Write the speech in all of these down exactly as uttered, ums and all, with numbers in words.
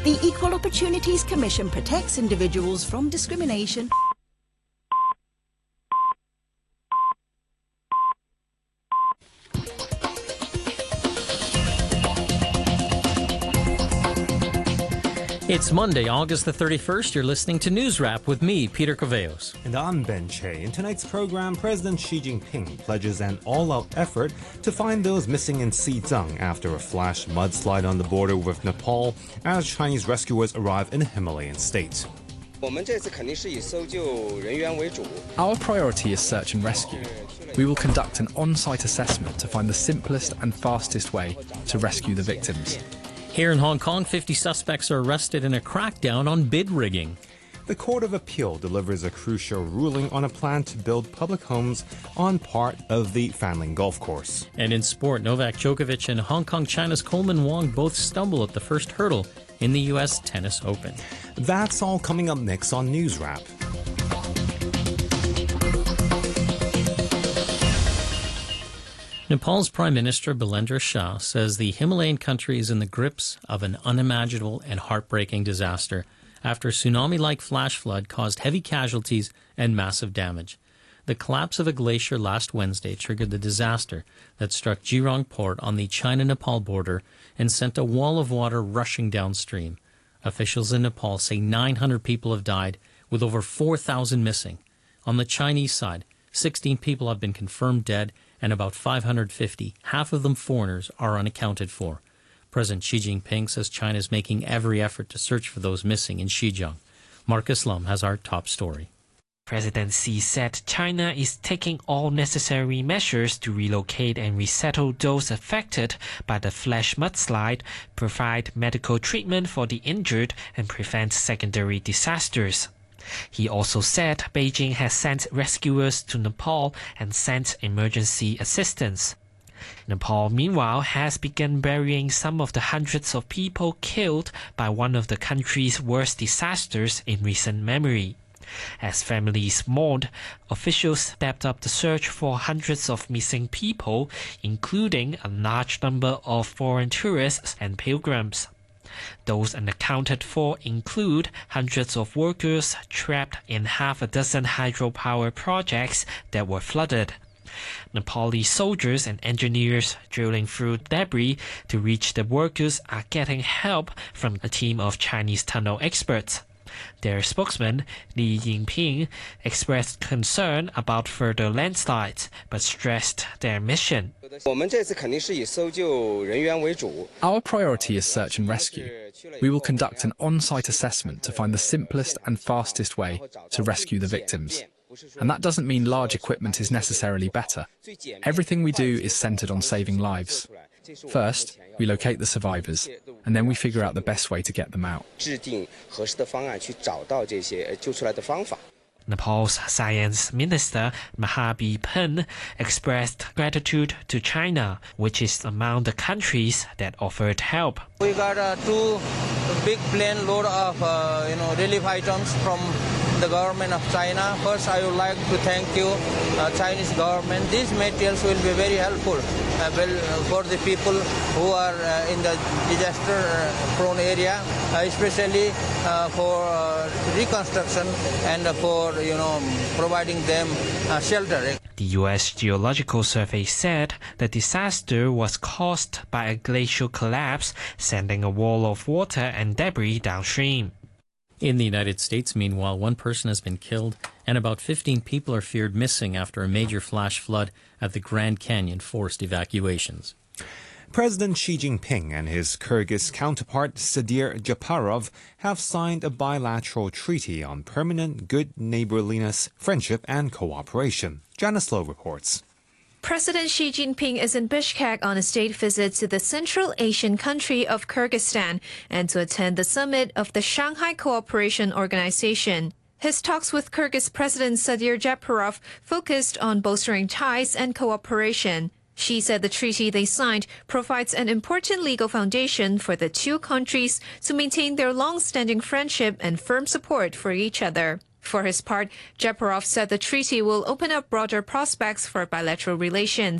The Equal Opportunities Commission protects individuals from discrimination. It's Monday, August the thirty-first. You're listening to News Wrap with me, Peter Coveos. And I'm Ben Che. In tonight's program, President Xi Jinping pledges an all-out effort to find those missing in Xizang after a flash mudslide on the border with Nepal as Chinese rescuers arrive in the Himalayan state. Our priority is search and rescue. We will conduct an on-site assessment to find the simplest and fastest way to rescue the victims. Here in Hong Kong, fifty suspects are arrested in a crackdown on bid rigging. The Court of Appeal delivers a crucial ruling on a plan to build public homes on part of the Fanling Golf Course. And in sport, Novak Djokovic and Hong Kong China's Coleman Wong both stumble at the first hurdle in the U S Tennis Open. That's all coming up next on News Wrap. Nepal's Prime Minister Bilendra Shah says the Himalayan country is in the grips of an unimaginable and heartbreaking disaster after a tsunami-like flash flood caused heavy casualties and massive damage. The collapse of a glacier last Wednesday triggered the disaster that struck Jirong port on the China-Nepal border and sent a wall of water rushing downstream. Officials in Nepal say nine hundred people have died, with over four thousand missing. On the Chinese side, sixteen people have been confirmed dead, and about five hundred fifty, half of them foreigners, are unaccounted for. President Xi Jinping says China is making every effort to search for those missing in Xizang. Marcus Lum has our top story. President Xi said China is taking all necessary measures to relocate and resettle those affected by the flash mudslide, provide medical treatment for the injured, and prevent secondary disasters. He also said Beijing has sent rescuers to Nepal and sent emergency assistance. Nepal, meanwhile, has begun burying some of the hundreds of people killed by one of the country's worst disasters in recent memory. As families mourned, officials stepped up the search for hundreds of missing people, including a large number of foreign tourists and pilgrims. Those unaccounted for include hundreds of workers trapped in half a dozen hydropower projects that were flooded. Nepali soldiers and engineers drilling through debris to reach the workers are getting help from a team of Chinese tunnel experts. Their spokesman, Li Yingping, expressed concern about further landslides, but stressed their mission. Our priority is search and rescue. We will conduct an on-site assessment to find the simplest and fastest way to rescue the victims. And that doesn't mean large equipment is necessarily better. Everything we do is centered on saving lives. First, we locate the survivors, and then we figure out the best way to get them out. Nepal's Science Minister Mahabir Pen expressed gratitude to China, which is among the countries that offered help. We got uh, two big plane load of uh, you know relief items from the government of China. First, I would like to thank you, uh, Chinese government. These materials will be very helpful uh, well, for the people who are uh, in the disaster-prone area, uh, especially uh, for uh, reconstruction and for you know providing them uh, shelter. The U S Geological Survey said the disaster was caused by a glacial collapse, sending a wall of water and debris downstream. In the United States, meanwhile, one person has been killed and about fifteen people are feared missing after a major flash flood at the Grand Canyon forced evacuations. President Xi Jinping and his Kyrgyz counterpart Sadir Japarov have signed a bilateral treaty on permanent good neighborliness, friendship and cooperation. Janice Lowe reports. President Xi Jinping is in Bishkek on a state visit to the Central Asian country of Kyrgyzstan and to attend the summit of the Shanghai Cooperation Organization. His talks with Kyrgyz President Sadir Japarov focused on bolstering ties and cooperation. Xi said the treaty they signed provides an important legal foundation for the two countries to maintain their long-standing friendship and firm support for each other. For his part, Japarov said the treaty will open up broader prospects for bilateral relations.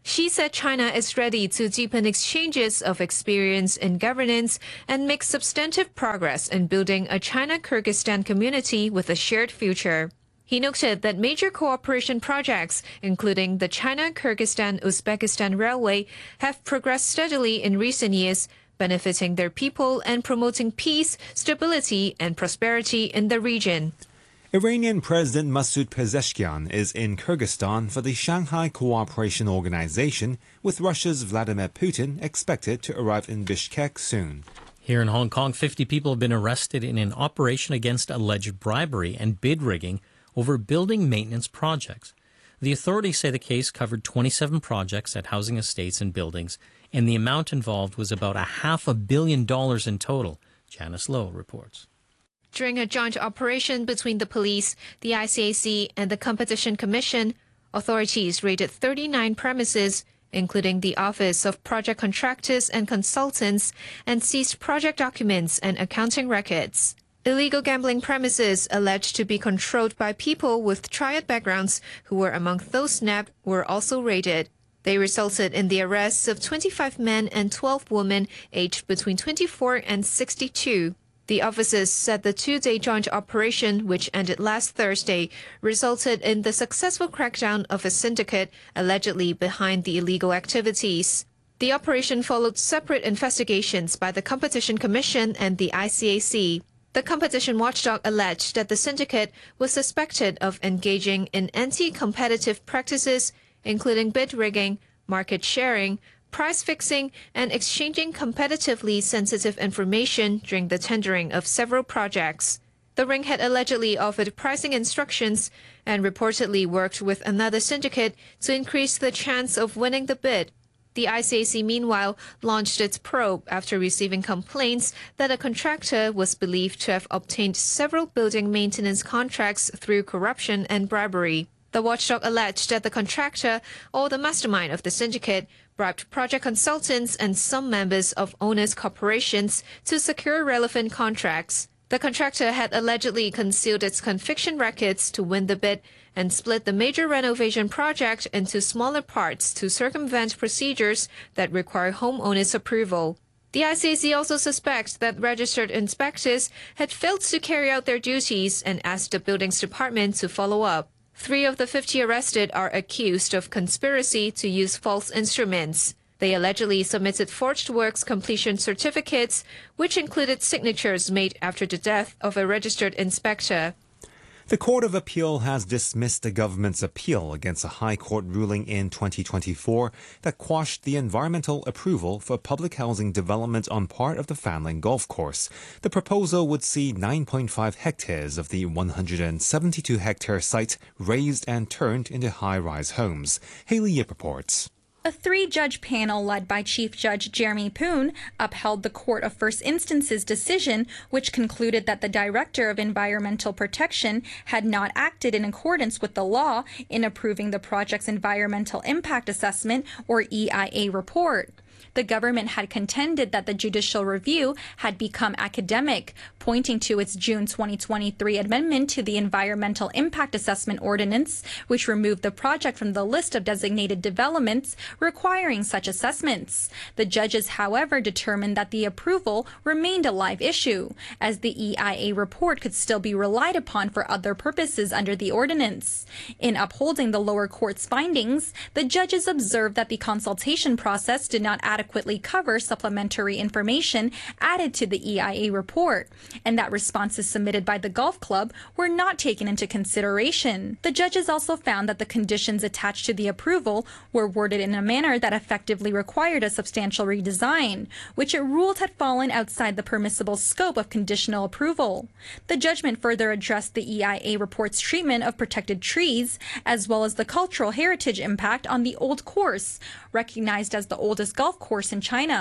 She said China is ready to deepen exchanges of experience in governance and make substantive progress in building a China-Kyrgyzstan community with a shared future. He noted that major cooperation projects, including the China-Kyrgyzstan-Uzbekistan Railway, have progressed steadily in recent years, benefiting their people and promoting peace, stability, and prosperity in the region. Iranian President Masoud Pezeshkian is in Kyrgyzstan for the Shanghai Cooperation Organization, with Russia's Vladimir Putin expected to arrive in Bishkek soon. Here in Hong Kong, fifty people have been arrested in an operation against alleged bribery and bid rigging over building maintenance projects. The authorities say the case covered twenty-seven projects at housing estates and buildings, and the amount involved was about a half a billion dollars in total. Janice Lowe reports. During a joint operation between the police, the I C A C, and the Competition Commission, authorities raided thirty-nine premises, including the Office of Project Contractors and Consultants, and seized project documents and accounting records. Illegal gambling premises alleged to be controlled by people with triad backgrounds who were among those nabbed were also raided. They resulted in the arrests of twenty-five men and twelve women aged between twenty-four and sixty-two. The officers said the two-day joint operation, which ended last Thursday, resulted in the successful crackdown of a syndicate allegedly behind the illegal activities. The operation followed separate investigations by the Competition Commission and the I C A C. The competition watchdog alleged that the syndicate was suspected of engaging in anti-competitive practices, including bid rigging, market sharing, price fixing, and exchanging competitively sensitive information during the tendering of several projects. The ring had allegedly offered pricing instructions and reportedly worked with another syndicate to increase the chance of winning the bid. The I C A C, meanwhile, launched its probe after receiving complaints that a contractor was believed to have obtained several building maintenance contracts through corruption and bribery. The watchdog alleged that the contractor, or the mastermind of the syndicate, bribed project consultants and some members of owners' corporations to secure relevant contracts. The contractor had allegedly concealed its conviction records to win the bid and split the major renovation project into smaller parts to circumvent procedures that require homeowners' approval. The I C A C also suspects that registered inspectors had failed to carry out their duties and asked the buildings department to follow up. Three of the fifty arrested are accused of conspiracy to use false instruments. They allegedly submitted forged works completion certificates, which included signatures made after the death of a registered inspector. The Court of Appeal has dismissed the government's appeal against a High Court ruling in twenty twenty-four that quashed the environmental approval for public housing development on part of the Fanling Golf Course. The proposal would see nine point five hectares of the one hundred seventy-two hectare site razed and turned into high-rise homes. Haley Yip reports. A three-judge panel led by Chief Judge Jeremy Poon upheld the Court of First Instance's decision, which concluded that the Director of Environmental Protection had not acted in accordance with the law in approving the project's Environmental Impact Assessment, or E I A, report. The government had contended that the judicial review had become academic, pointing to its June twenty twenty-three amendment to the Environmental Impact Assessment Ordinance, which removed the project from the list of designated developments requiring such assessments. The judges, however, determined that the approval remained a live issue, as the E I A report could still be relied upon for other purposes under the ordinance. In upholding the lower court's findings, the judges observed that the consultation process did not adequately cover supplementary information added to the E I A report, and that responses submitted by the golf club were not taken into consideration. The judges also found that the conditions attached to the approval were worded in a manner that effectively required a substantial redesign, which it ruled had fallen outside the permissible scope of conditional approval. The judgment further addressed the E I A report's treatment of protected trees, as well as the cultural heritage impact on the old course, recognized as the oldest golf course in China.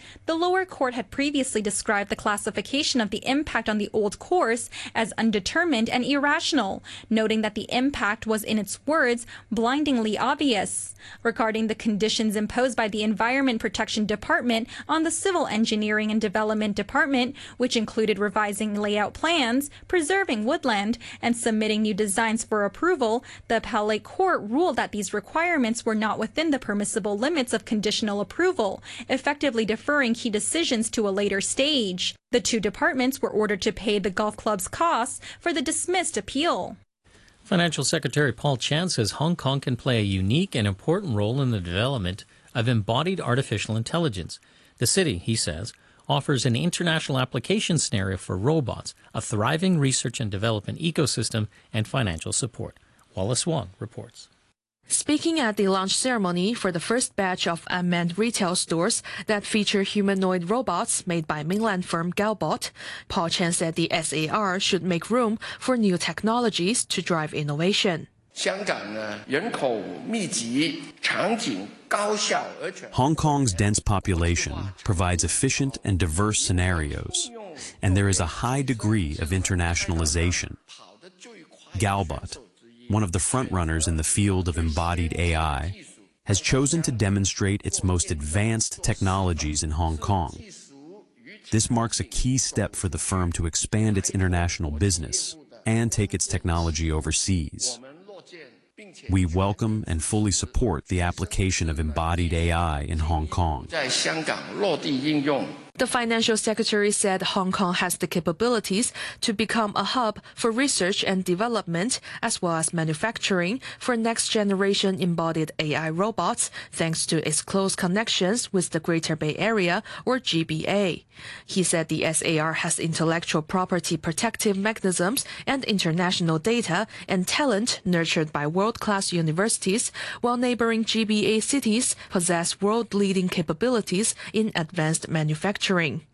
The lower court had previously described the classification of the impact on the old course as undetermined and irrational, noting that the impact was, in its words, blindingly obvious. Regarding the conditions imposed by the Environment Protection Department on the Civil Engineering and Development Department, which included revising layout plans, preserving woodland, and submitting new designs for approval, the appellate court ruled that these requirements were not within the permissible limits of conditional approval, effectively deferring key decisions to a later stage. The two departments were ordered to pay the golf club's costs for the dismissed appeal. Financial Secretary Paul Chan says Hong Kong can play a unique and important role in the development of embodied artificial intelligence. The city, he says, offers an international application scenario for robots, a thriving research and development ecosystem, and financial support. Wallace Wong reports. Speaking at the launch ceremony for the first batch of unmanned retail stores that feature humanoid robots made by mainland firm Galbot, Paul Chan said the S A R should make room for new technologies to drive innovation. Hong Kong's dense population provides efficient and diverse scenarios, and there is a high degree of internationalization. Galbot, one of the frontrunners in the field of embodied A I, has chosen to demonstrate its most advanced technologies in Hong Kong. This marks a key step for the firm to expand its international business and take its technology overseas. We welcome and fully support the application of embodied A I in Hong Kong. The financial secretary said Hong Kong has the capabilities to become a hub for research and development as well as manufacturing for next-generation embodied A I robots thanks to its close connections with the Greater Bay Area, or G B A. He said the S A R has intellectual property protective mechanisms and international data and talent nurtured by world-class universities, while neighboring G B A cities possess world-leading capabilities in advanced manufacturing.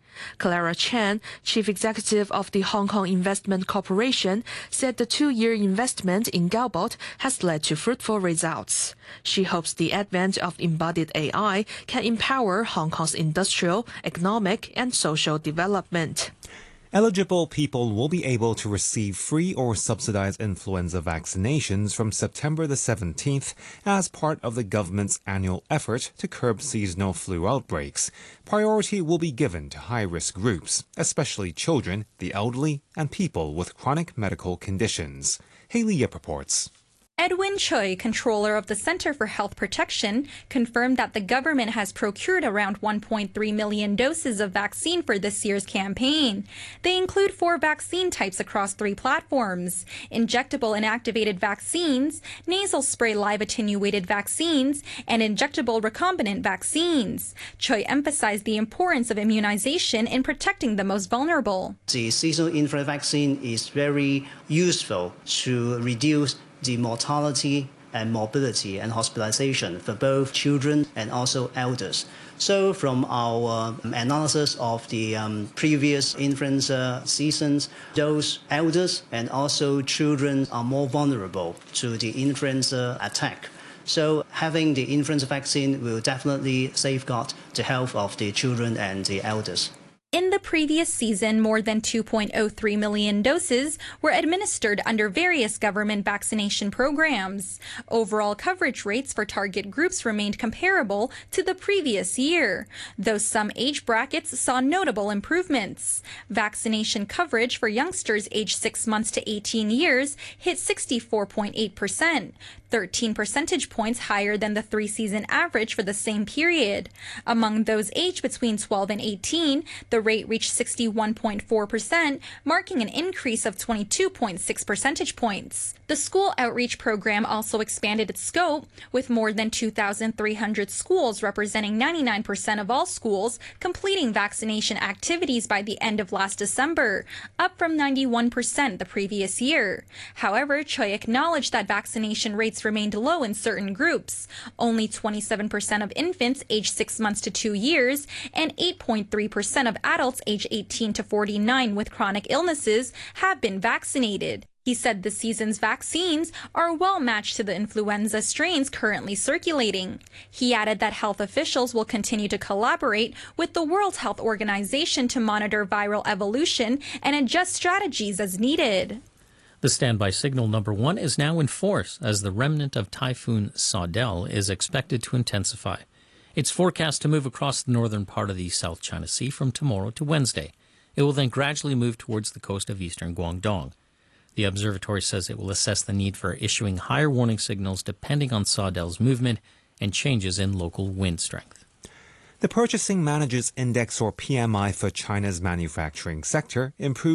Clara Chan, chief executive of the Hong Kong Investment Corporation, said the two-year investment in Galbot has led to fruitful results. She hopes the advent of embodied A I can empower Hong Kong's industrial, economic, and social development. Eligible people will be able to receive free or subsidized influenza vaccinations from September the seventeenth as part of the government's annual effort to curb seasonal flu outbreaks. Priority will be given to high-risk groups, especially children, the elderly, and people with chronic medical conditions. Haley Yip reports. Edwin Choi, controller of the Center for Health Protection, confirmed that the government has procured around one point three million doses of vaccine for this year's campaign. They include four vaccine types across three platforms: injectable inactivated vaccines, nasal spray live attenuated vaccines, and injectable recombinant vaccines. Choi emphasized the importance of immunization in protecting the most vulnerable. The seasonal influenza vaccine is very useful to reduce the mortality and morbidity and hospitalization for both children and also elders. So from our um, analysis of the um, previous influenza seasons, those elders and also children are more vulnerable to the influenza attack. So having the influenza vaccine will definitely safeguard the health of the children and the elders. In the previous season, more than two point oh three million doses were administered under various government vaccination programs. Overall coverage rates for target groups remained comparable to the previous year, though some age brackets saw notable improvements. Vaccination coverage for youngsters aged six months to eighteen years hit sixty-four point eight percent, thirteen percentage points higher than the three-season average for the same period. Among those aged between twelve and eighteen, the rate reached sixty-one point four percent, marking an increase of twenty-two point six percentage points. The school outreach program also expanded its scope, with more than two thousand three hundred schools representing ninety-nine percent of all schools completing vaccination activities by the end of last December, up from ninety-one percent the previous year. However, Choi acknowledged that vaccination rates remained low in certain groups. Only twenty-seven percent of infants aged six months to two years and eight point three percent of adults aged eighteen to forty-nine with chronic illnesses have been vaccinated. He said the season's vaccines are well matched to the influenza strains currently circulating. He added that health officials will continue to collaborate with the World Health Organization to monitor viral evolution and adjust strategies as needed. The standby signal number one is now in force as the remnant of Typhoon Saudel is expected to intensify. It's forecast to move across the northern part of the South China Sea from tomorrow to Wednesday. It will then gradually move towards the coast of eastern Guangdong. The observatory says it will assess the need for issuing higher warning signals depending on Saudel's movement and changes in local wind strength. The Purchasing Managers' Index, or P M I, for China's manufacturing sector improved